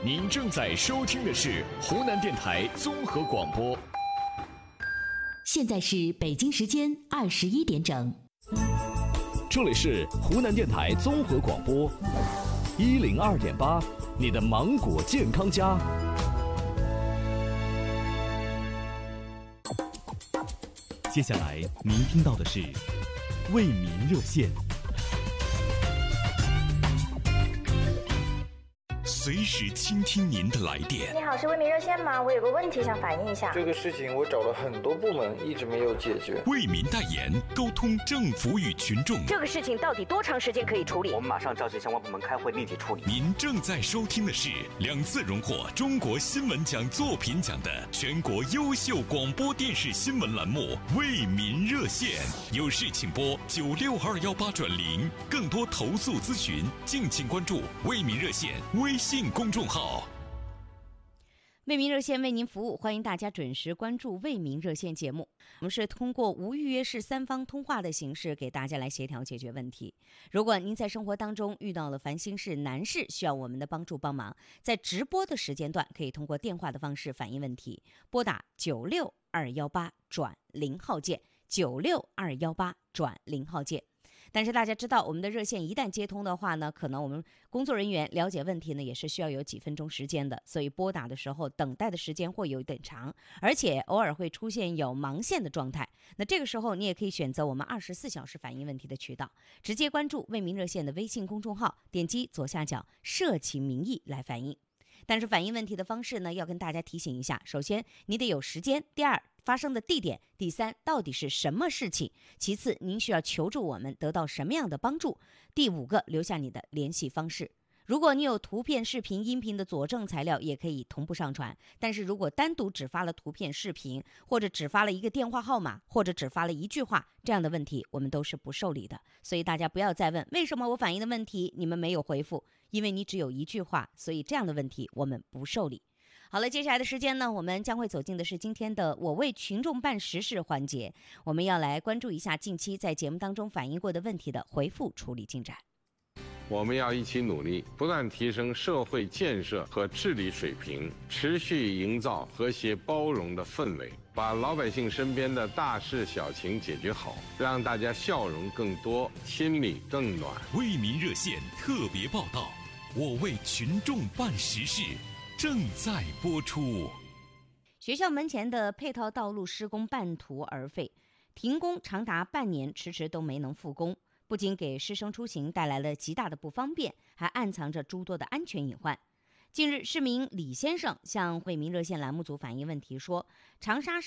您正在收听的是湖南电台综合广播。 现在是北京时间21点整。 这里是湖南电台综合广播102.8，你的芒果健康家。接下来您听到的是为民热线。随时倾听您的来电。 你好，是为民热线吗？我有个问题想反映一下。 这个事情我找了很多部门，一直没有解决。 为民代言，沟通政府与群众。 这个事情到底多长时间可以处理？ 我们马上召集相关部门开会，立即处理。 您正在收听的是2次荣获中国新闻奖作品奖的全国优秀广播电视新闻栏目《为民热线》，有事请拨962180，更多投诉咨询，敬请关注为民热线微信公众号。 为民热线为您服务，欢迎大家准时关注为民热线节目。我们是通过无预约式3方通话的形式给大家来协调解决问题。如果您在生活当中遇到了烦心事难事，需要我们的帮助帮忙，在直播的时间段可以通过电话的方式反映问题，拨打96218转0号键，96218转0号键。但是大家知道，我们的热线一旦接通的话呢，可能我们工作人员了解问题呢，也是需要有几分钟时间的，所以拨打的时候等待的时间会有一点长，而且偶尔会出现有忙线的状态。那这个时候你也可以选择我们24小时反映问题的渠道，直接关注为民热线的微信公众号，点击左下角社情民意来反映。但是反映问题的方式呢，要跟大家提醒一下，首先你得有时间，第二发生的地点，第三到底是什么事情，其次您需要求助我们得到什么样的帮助，第5个留下你的联系方式。如果你有图片、视频、音频的佐证材料，也可以同步上传。但是如果单独只发了图片、视频，或者只发了一个电话号码，或者只发了一句话，这样的问题我们都是不受理的。所以大家不要再问为什么我反映的问题你们没有回复，因为你只有一句话，所以这样的问题我们不受理。好了，接下来的时间呢，我们将会走进的是今天的我为群众办实事环节，我们要来关注一下近期在节目当中反映过的问题的回复处理进展。 我们要一起努力，不断提升社会建设和治理水平，持续营造和谐包容的氛围，把老百姓身边的大事小情解决好，让大家笑容更多，心里更暖。 为民热线特别报道，我为群众办实事，正在播出。 学校门前的配套道路施工半途而废，停工长达半年，迟迟都没能复工，不仅给师生出行带来了极大的不方便，还暗藏着诸多的安全隐患。近日，市民李先生向为民热线栏目组反映问题说，长沙